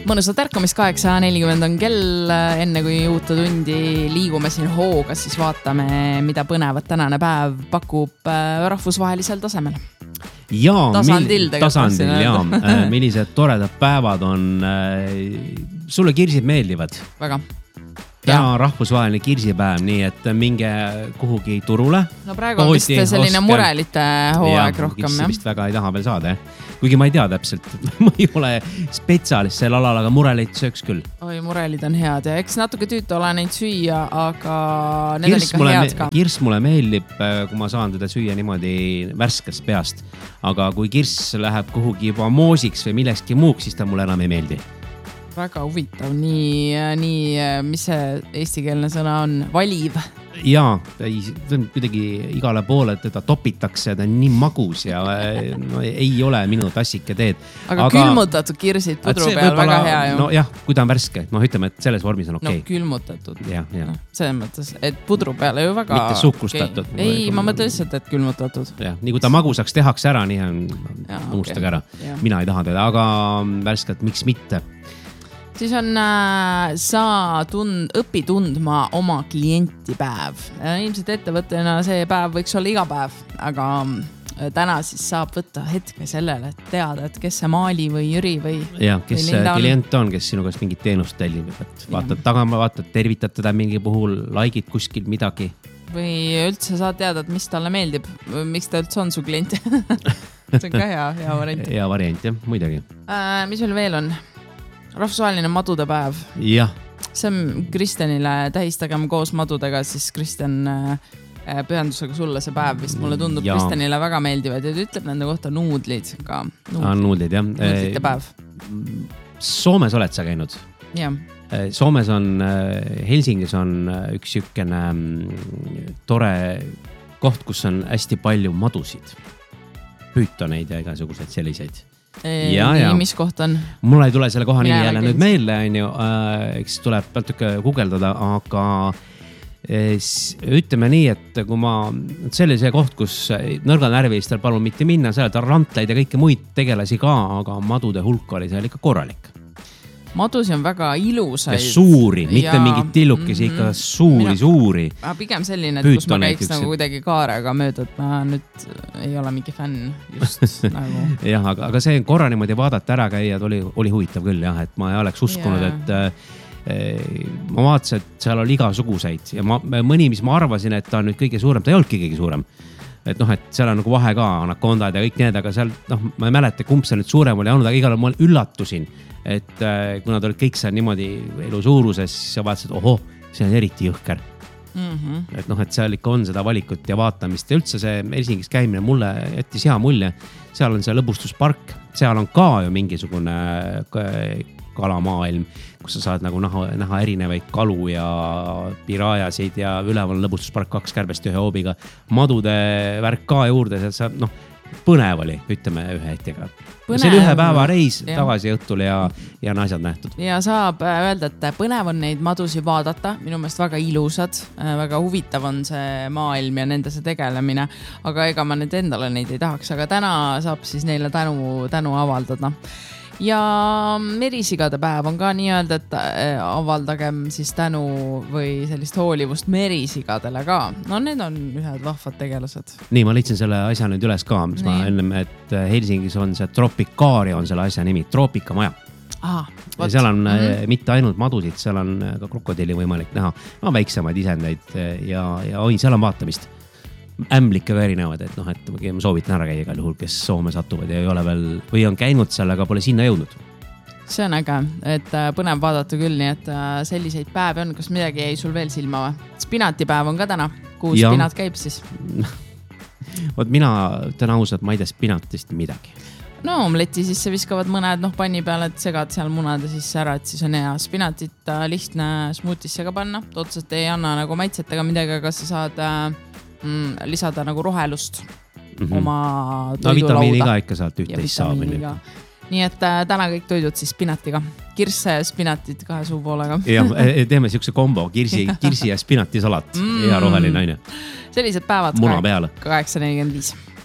Mõnusat ärkamist 8.40 on kell, enne kui uute tundi liigume siin hooga, siis vaatame, mida põnevat tänane päev pakub rahvusvahelisel tasemel. Tasandil, millised toredad päevad on. Sulle kirsid meeldivad? Väga. Täna on rahvusvaheline kirsipäev, nii et minge kuhugi turule. No praegu on vist selline murelite hooaeg rohkem. Ja vist väga ei taha veel saada. Kuigi ma ei tea täpselt, ma ei ole spetsialist sel alal, aga murelit sööks küll. Oi, murelid on head ja eks natuke tüütu ole neid süüa, aga need on ikka head ka. Kirs mulle meeldib, kui ma saan teda süüa niimoodi värskest peast. Aga kui kirss läheb kuhugi juba moosiks või millekski muuks, siis ta mulle enam ei meeldi. Väga huvitav, nii, mis see eestikeelne sõna on? Valiv? Jaa, kuidagi igale poole teda topitakse, ta on nii magus ja no, ei ole minu tassike teed. Aga külmutatud kirsid pudru peal väga hea ju. No jah, kui ta on värske, ütleme, et selles vormis on okei. No külmutatud. Ja. No, selles mõttes, et pudru peal ju väga... Mitte suhkrustatud. Okay. Ei, ma mõtlen lihtsalt, et külmutatud. Jah, nii kui ta magusaks tehakse ära, nii on unustage ära. Mina ei taha teda, aga värskelt miks mitte. Siis on õpi tundma oma klientipäev. Ilmselt ettevõttena see päev võiks olla iga päev, aga täna siis saab võtta hetke sellele, et teada, et kes see Maali või Jüri või... Ja, kes see klient on, kes sinu käest mingit teenust tellib. Vaatad tagama, vaatad tervitad mind puhul, likeid kuskil midagi. Või üldse saad teada, et mis talle meeldib, miks ta üldse on su klient. See on ka hea variant. Hea variant, jah, muidagi. Mis veel on? Rahvusvaheline madude päev. Jah. See on Kristjanile tähistagem koos madudega, siis Kristjan pühendusega sulle see päev vist mulle tundub Kristjanile väga meeldivad ja ta ütleb nende kohta nuudlid ka. Nuudlid, jah. Nuudlite päev. Soomes oled sa käinud? Jah. Soomes on, Helsingis on üks sükene tore koht, kus on hästi palju madusid. Püütoneid ja igasuguseid selliseid. Mis koht on? Mul ei tule selle koha nimi jälle nüüd meelde, eks tuleb natuke guugeldada, aga ütleme nii, et kui ma sellise koht, kus nõrga närvilistel palun mitte minna, seal on rantleid ja kõike muid tegelasi ka, aga madude hulk oli seal ikka korralik. Madusi on väga ilusaid. Ja suuri, mitte mingid tillukesi, ikka suuri. Pigem selline, et kus ma käiks nagu kuidagi kaarega mööda, et ma nüüd ei ole mingi fänn just nagu. Jah, aga see korra niimoodi vaadata ära käia, oli huvitav küll, jah, et ma ei oleks uskunud, et ma vaatasin, et seal oli igasuguseid ja mõni, mis ma arvasin, et ta on nüüd kõige suurem, ta ei olnudki kõige suurem. Et et seal on nagu vahe ka, anakondad ja kõik need, aga seal, ma ei mäleta, kumb see nüüd suurem oli olnud, aga igal ma üllatusin, et kui nad olid kõik seal niimoodi elu suuruses, siis sa vaatasid, see on eriti jõhker. Et et seal ikka on seda valikut ja vaatamist ja üldse see Helsingis käimine mulle jättis hea mulje. Seal on see lõbustuspark, seal on ka ju mingisugune kalamaailm, kus sa saad nagu näha erinevaid kalu ja pirajasid ja üleval on lõbustuspark 2 kärbest ühe hoobiga. Madude värk ka juurde, seal saab, põnev oli, ütleme ühe hetkega. See oli ühe päeva reis tagasi õhtul ja naisad nähtud. Ja saab öelda, et põnev on neid madusi vaadata, minu meelest väga ilusad, väga huvitav on see maailm ja nende see tegelemine, aga ega ma nüüd endale neid ei tahaks, aga täna saab siis neile tänu avaldada. Ja merisigade päev on ka nii öelda, et avaldagem siis tänu või sellist hoolivust merisigadele ka. No need on ühed vahvad tegelased. Nii, ma leidsin selle asja nüüd üles ka, mis ma ennem, et Helsingis on see Tropicaaria on selle asja nimi, Troopikamaja. Ja seal on mitte ainult madusid, seal on ka krokodilli võimalik näha, väiksemaid isendeid ja seal on vaatamist. Ämblikke ka erinevad, et ma soovitan ära käia igal juhul, kes Soome satuvad ja ei ole veel või on käinud seal, aga pole sinna jõudnud. See on äge, et põnev vaadata küll, nii et selliseid päev on, kas midagi jäi sul veel silma või? Spinatipäev on ka täna, kuhu spinat käib siis? Mina ütlen ausalt, ma ei tea spinatist midagi. No omleti sisse viskavad mõned panni peale, et segad seal munade sisse ära, et siis on hea. Spinatit lihtne smootisse ka panna, otseselt ei anna nagu maitsetega midagi, aga sa saad lisada nagu rohelust oma toidulauda. Vitamiini ka ikka saalt üht-teist saab. Nii et täna kõik toidud siis spinatiga. Kirsse ja spinatit 2 suupoolega. Jah, teeme siukse kombo, kirsi ja spinati salat ja roheline aine. Sellised päevad muna peale. 8.45.